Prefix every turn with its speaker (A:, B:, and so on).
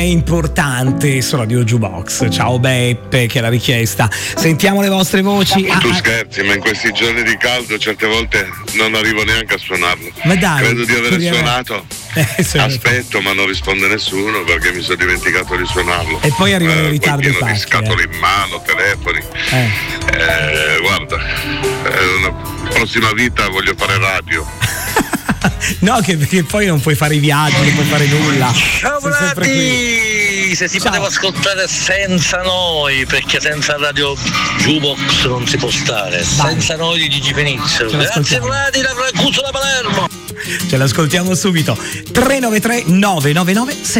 A: È importante su Radio Jukebox. Ciao Beppe, che è la richiesta. Sentiamo le vostre voci.
B: Tu scherzi, ma in questi giorni di caldo certe volte non arrivo neanche a suonarlo.
A: Ma dai,
B: credo di aver suonato. Aspetto, ma non risponde nessuno perché mi sono dimenticato di suonarlo.
A: E poi arrivano in ritardo i pacchi.
B: Di scatole in mano, telefoni. Guarda, una prossima vita voglio fare radio.
A: No, che poi non puoi fare i viaggi, non puoi fare nulla.
C: Ciao frati, se si poteva ascoltare senza noi, perché senza Radio Jukebox non si può stare. Senza noi di Gigi Fenizio. Grazie Vladi, la Francuso da Palermo.
A: Ce l'ascoltiamo subito. 393 999